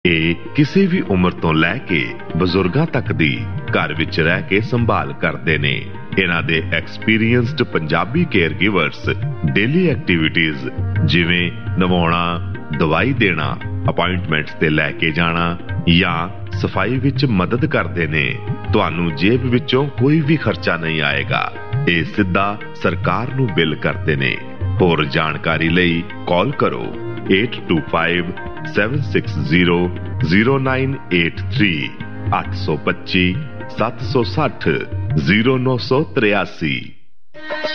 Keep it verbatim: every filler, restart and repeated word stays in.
ਇਹ ਕਿਸੇ ਵੀ ਉਮਰ ਤੋਂ ਲੈ ਕੇ ਬਜ਼ੁਰਗਾਂ ਤੱਕ ਦੀ ਘਰ ਵਿੱਚ ਰਹਿ ਕੇ ਸੰਭਾਲ ਕਰਦੇ ਨੇ। ਇਹਨਾਂ ਦੇ experienced Punjabi care ਗਿਵਰਸ daily activities ਜਿਵੇਂ ਨਵਾਉਣਾ, ਦਵਾਈ ਦੇਣਾ, ਅਪਾਇੰਟਮੈਂਟਸ ਤੇ ਲੈ ਕੇ ਜਾਣਾ ਜਾਂ ਸਫਾਈ ਵਿੱਚ ਮਦਦ ਕਰਦੇ ਨੇ। ਤੁਹਾਨੂੰ ਜੇਬ ਵਿੱਚੋਂ ਕੋਈ ਵੀ ਖਰਚਾ ਨਹੀਂ ਆਏਗਾ। ਇਹ ਸਿੱਧਾ ਸਰਕਾਰ ਨੂੰ ਬਿੱਲ ਕਰਦੇ ਨੇ। ਹੋਰ ਜਾਣਕਾਰੀ ਲਈ ਕਾਲ ਕਰੋ eight two five seven six zero zero nine eight three ਅੱਠ ਸੌ ਪੱਚੀ ਸੱਤ ਸੌ ਸੱਠ ਜ਼ੀਰੋ ਨੌ ਸੌ ਤਰਿਆਸੀ।